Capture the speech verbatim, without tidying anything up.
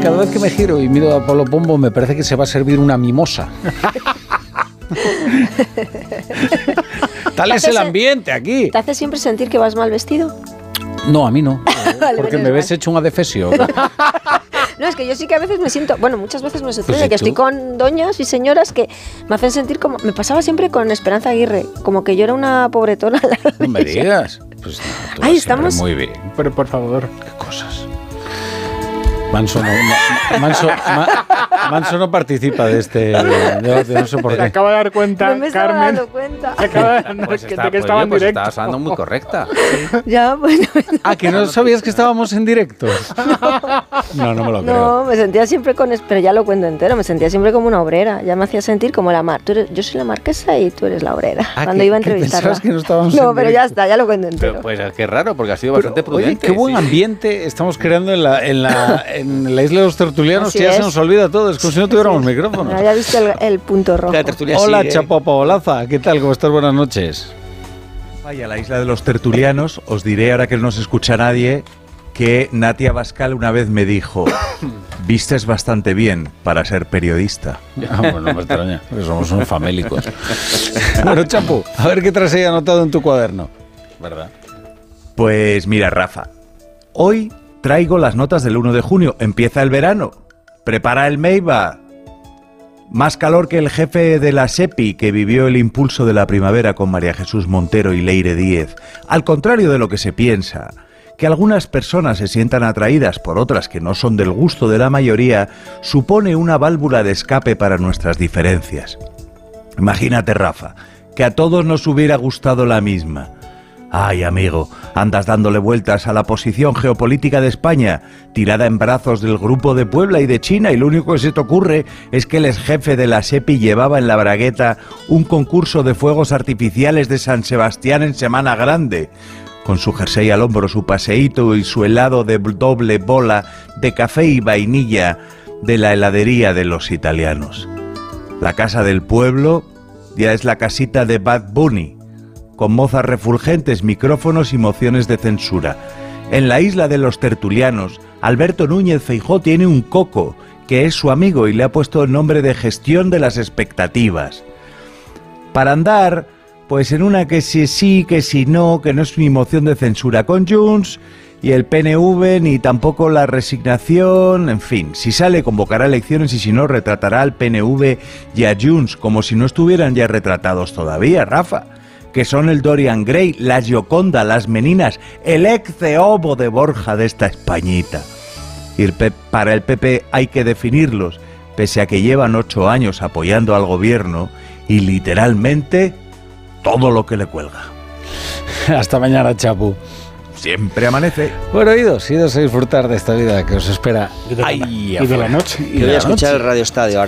cada vez que me giro y miro a Pablo Pombo me parece que se va a servir una mimosa. Tal es el ambiente aquí. ¿Te hace siempre sentir que vas mal vestido? No, a mí no. Porque me ves hecho un adefesio. No, es que yo sí que a veces me siento, bueno, muchas veces me sucede Pues que estoy con doñas y señoras que me hacen sentir como, me pasaba siempre con Esperanza Aguirre, como que yo era una pobretona al lado de No me ella. digas. Pues no, Ahí estamos. Muy bien. Pero por favor. Qué cosas. Manso no, no, Manso, Ma, Manso no participa de este debate, no sé por Se qué. acaba de dar cuenta, No me estaba Carmen. dando cuenta. Se acaba de dar no, Pues es que, está, de que pues, estaba oye, en pues directo. estabas hablando muy correcta. Ya, bueno. Ah, que no sabías que estábamos en directo. No, no me lo creo. No, me sentía siempre con, pero ya lo cuento entero, me sentía siempre como una obrera, ya me hacía sentir como la mar. Tú eres, yo soy la marquesa y tú eres la obrera. Ah, cuando que- iba a que entrevistarla. pensabas que no estábamos No, en pero ya directo. está, ya lo cuento entero. Pero pues qué raro, porque ha sido Pero, bastante oye, prudente. qué buen sí. ambiente estamos creando en la, en la, en la isla de los tertulianos, Así que ya es. se nos olvida todo, es como si no tuviéramos Sí. micrófonos. No había visto el, el punto rojo. La tertulia Hola, sigue. Chapo Paolaza, ¿qué tal? ¿Cómo estás? Buenas noches. Vaya, la isla de los tertulianos, os diré ahora que no se escucha nadie que Natia Bascal una vez me dijo, vistes bastante bien para ser periodista. Ah, bueno, no me extraña, porque somos unos famélicos. Bueno, Chapo, a ver qué traes ahí anotado en tu cuaderno. ¿Verdad? Pues mira, Rafa, hoy traigo las notas del uno de junio, empieza el verano, prepara el Meiba. Más calor que el jefe de la SEPI que vivió el impulso de la primavera con María Jesús Montero y Leire Díez. Al contrario de lo que se piensa, que algunas personas se sientan atraídas por otras que no son del gusto de la mayoría, supone una válvula de escape para nuestras diferencias. Imagínate, Rafa, que a todos nos hubiera gustado la misma. Ay, amigo, andas dándole vueltas a la posición geopolítica de España, tirada en brazos del Grupo de Puebla y de China, y lo único que se te ocurre es que el exjefe de la SEPI llevaba en la bragueta un concurso de fuegos artificiales de San Sebastián en Semana Grande, con su jersey al hombro, su paseíto y su helado de doble bola de café y vainilla de la heladería de los italianos. La casa del pueblo ya es la casita de Bad Bunny, con mozas refulgentes, micrófonos y mociones de censura. En la isla de los tertulianos, Alberto Núñez Feijóo tiene un coco, que es su amigo y le ha puesto el nombre de gestión de las expectativas. Para andar, pues en una que si sí, que si no, que no es mi moción de censura con Junts, y el P N V, ni tampoco la resignación, en fin, si sale convocará elecciones y si no retratará al P N V y a Junts, como si no estuvieran ya retratados todavía, Rafa, que son el Dorian Gray, la Gioconda, las Meninas, el Ecce-Homo de Borja de esta Españita. Y el P- para el P P hay que definirlos, pese a que llevan ocho años apoyando al gobierno y literalmente todo lo que le cuelga. Hasta mañana, Chapo. Siempre amanece. Bueno, idos, idos a disfrutar de esta vida que os espera. Y de la, ahí y de la afuera. noche. Y Yo de voy a la escuchar noche. el Radio Estadio.